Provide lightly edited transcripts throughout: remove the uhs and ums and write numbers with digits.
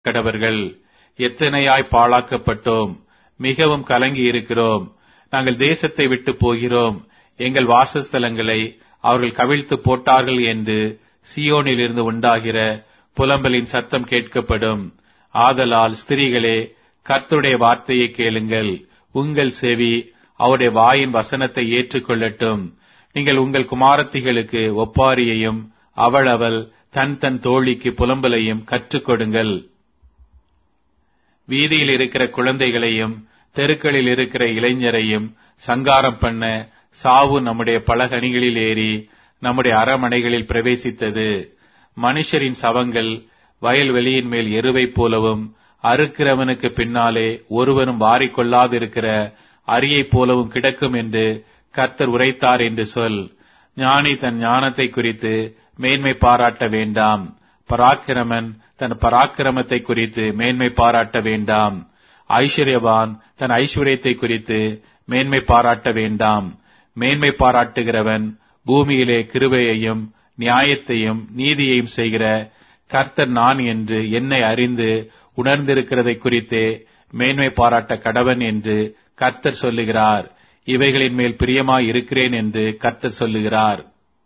கடவர்கள். எத்தனையாய் பாழாக்கப்பட்டோம், மிகவும் கலங்கி இருக்கிறோம். நாங்கள் தேசத்தை விட்டு போகிறோம், எங்கள் வாசஸ்தலங்களை அவர்கள் கவிழ்த்து போட்டார்கள் என்று சீயோனிலிருந்து உண்டாகிற புலம்பலின் சத்தம் கேட்கப்படும். ஆதலால் ஸ்திரீகளே, கர்த்தருடைய வார்த்தையை கேளுங்கள். உங்கள் செவி அவருடைய வாயின் வசனத்தை ஏற்றுக்கொள்ளட்டும். நீங்கள் உங்கள் குமாரத்திகளுக்கு ஒப்பாரியையும் அவள் தன் தன் தோழிக்கு புலம்பலையும் கற்றுக் கொடுங்கள். வீதியில் இருக்கிற குழந்தைகளையும் தெருக்களில் இருக்கிற இளைஞரையும் சங்காரம் பண்ண சாவு நம்முடைய பலகணிகளில் ஏறி நம்முடைய அரமனைகளில் பிரவேசித்தது. மனுஷரின் சவங்கள் வயல்வெளியின் மேல் எருவைப் போலவும் அறுக்கிறவனுக்கு பின்னாலே ஒருவனும் வாரிக்கொள்ளாதிருக்கிற அரியைப் போலவும் கிடக்கும் என்று கர்த்தர் உரைத்தார் என்று சொல். ஞானி தன் ஞானத்தை குறித்து மேன்மை பாராட்ட வேண்டாம், பராக்கிரமன் தன் பராக்கிரமத்தை குறித்து மேன்மை பாராட்ட வேண்டாம், ஐஸ்வர்யவான் தன் ஐஸ்வர்யத்தை குறித்து மேன்மை பாராட்ட வேண்டாம். மேன்மை பாராட்டுகிறவன் பூமியிலே கிருபையையும் நியாயத்தையும் நீதியையும் செய்கிற கர்த்தர் நான் என்று என்னை அறிந்து உணர்ந்திருக்கிறதை குறித்தே மேன்மை பாராட்ட கடவன் என்று கர்த்தர் சொல்லுகிறார். இவைகளின் மேல் பிரியமாய் இருக்கிறேன் என்று கர்த்தர் சொல்லுகிறார்.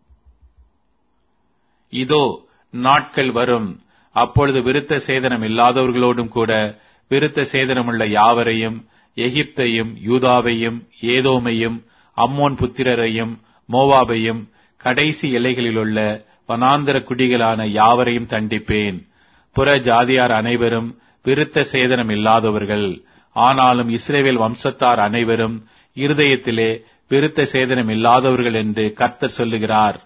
இதோ நாட்கள் வரும், அப்பொழுது விருத்த சேதனம் இல்லாதவர்களோடும் கூட விருத்த சேதனமுள்ள யாவரையும், எகிப்தையும் யூதாவையும் ஏதோமையும் அம்மோன் புத்திரரையும் மோவாபையும் கடைசி எல்லைகளிலுள்ள வனாந்தர குடிகளான யாவரையும் தண்டிப்பேன். புற ஜாதியார் அனைவரும் விருத்த சேதனம் இல்லாதவர்கள், ஆனாலும் இஸ்ரவேல் வம்சத்தார் அனைவரும் இருதயத்திலே விருத்த சேதனம் இல்லாதவர்கள் என்று கர்த்தர் சொல்லுகிறார்.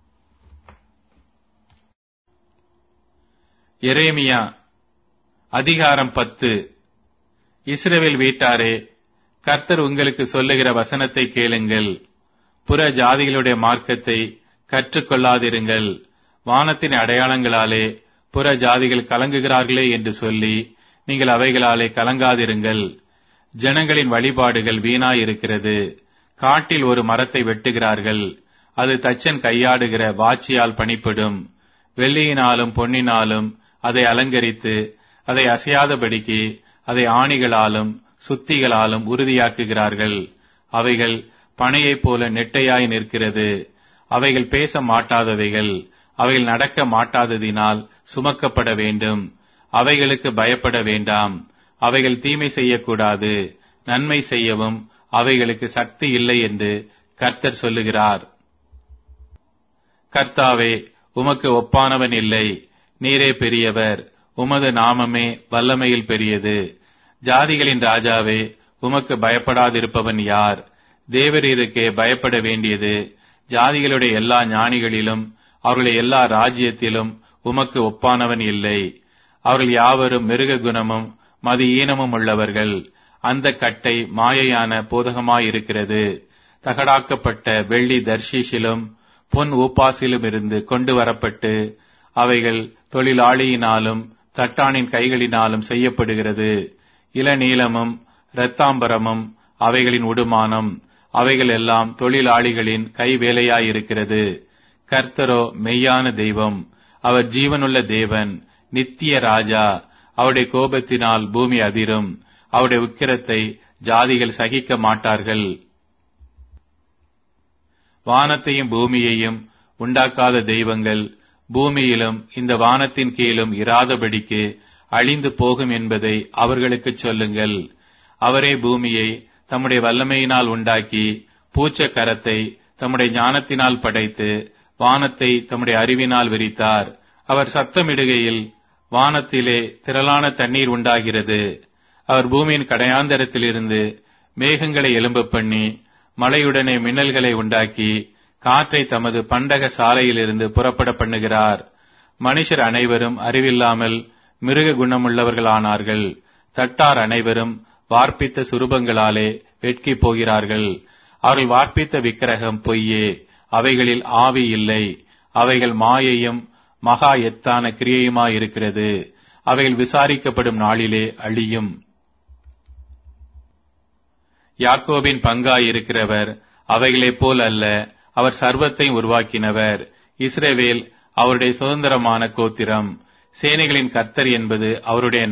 எரேமியா அதிகாரம் 10. இஸ்ரவேல் வீட்டாரே, கர்த்தர் உங்களுக்கு சொல்லுகிற வசனத்தை கேளுங்கள். புற ஜாதிகளுடைய மார்க்கத்தை கற்றுக்கொள்ளாதிருங்கள். வானத்தின் அடையாளங்களாலே புற ஜாதிகள் கலங்குகிறார்களே என்று சொல்லி நீங்கள் அவைகளாலே கலங்காதிருங்கள். ஜனங்களின் வழிபாடுகள் வீணாயிருக்கிறது. காட்டில் ஒரு மரத்தை வெட்டுகிறார்கள், அது தச்சன் கையாடுகிற வாச்சியால் பணிப்படும். வெள்ளியினாலும் பொன்னினாலும் அதை அலங்கரித்து அதை அசையாதபடிக்கு அதை ஆணிகளாலும் சுத்திகளாலும் உறுதியாக்குகிறார்கள். அவைகள் பனையைப் போல நெட்டையாய் நிற்கிறது. அவைகள் பேச மாட்டாதவைகள், அவைகள் நடக்க மாட்டாததினால் சுமக்கப்பட வேண்டும். அவைகளுக்கு பயப்பட வேண்டாம். அவைகள் தீமை செய்யக்கூடாது, நன்மை செய்யவும் அவைகளுக்கு சக்தி இல்லை என்று கர்த்தர் சொல்லுகிறார். கர்த்தாவே, உமக்கு ஒப்பானவன் இல்லை. நீரே பெரியவர், உமது நாமமே வல்லமையில் பெரியது. ஜாதிகளின் ராஜாவே, உமக்கு பயப்படாதிருப்பவன் யார்? தேவரீருக்கே பயப்பட வேண்டியது. ஜாதிகளுடைய எல்லா ஞானிகளிலும் அவர்களுடைய எல்லா ராஜ்யத்திலும் உமக்கு ஒப்பானவன் இல்லை. அவர்கள் யாவரும் மிருக குணமும் மதியீனமும் உள்ளவர்கள். அந்த கட்டை மாயையான போதகமாயிருக்கிறது. தகடாக்கப்பட்ட வெள்ளி தர்ஷீஷிலும் பொன் ஊப்பாசிலும் இருந்து கொண்டு வரப்பட்டு அவைகள் தொழிலாளியினாலும் தட்டானின் கைகளினாலும் செய்யப்படுகிறது. இளநீலமும் இரத்தாம்பரமும் அவைகளின் உடுமானம். அவைகள் எல்லாம் தொழிலாளிகளின் கைவேலையாயிருக்கிறது. கர்த்தரோ மெய்யான தெய்வம், அவர் ஜீவனுள்ள தேவன், நித்திய ராஜா. அவருடைய கோபத்தினால் பூமி அதிரும், அவருடைய உக்கிரத்தை ஜாதிகள் சகிக்க மாட்டார்கள். வானத்தையும் பூமியையும் உண்டாக்காத தெய்வங்கள் பூமியிலும் இந்த வானத்தின் கீழும் இராதபடிக்கு அழிந்து போகும் என்பதை அவர்களுக்கு சொல்லுங்கள். அவரே பூமியை தம்முடைய வல்லமையினால் உண்டாக்கி, பூச்ச கரத்தை தம்முடைய ஞானத்தினால் படைத்து, வானத்தை தம்முடைய அறிவினால் விரித்தார். அவர் சத்தமிடுகையில் வானத்திலே திரளான தண்ணீர் உண்டாகிறது. அவர் பூமியின் கடையாந்தரத்திலிருந்து மேகங்களை எழும்ப பண்ணி, மழையுடனே மின்னல்களை உண்டாக்கி, காற்றை தமது பண்டக சாலையிலிருந்து புறப்பட பண்ணுகிறார். மனுஷர் அனைவரும் அறிவில்லாமல் மிருக குணமுள்ளவர்களானார்கள். தட்டார் அனைவரும் வார்ப்பித்த சுரூபங்களாலே வெட்கி போகிறார்கள். அவர்கள் வார்ப்பித்த விக்கிரகம் பொய்யே, அவைகளில் ஆவி இல்லை. அவைகள் மாயையும் மகா எத்தான கிரியையுமாயிருக்கிறது. அவைகள் விசாரிக்கப்படும் நாளிலே அழியும். யாக்கோபின் பங்காயிருக்கிறவர் அவைகளைப் போல் அல்ல, அவர் சர்வத்தை உருவாக்கினவர். இஸ்ரவேல் அவருடைய சுதந்திரமான கோத்திரம். சேனைகளின் கர்த்தர் என்பது அவருடைய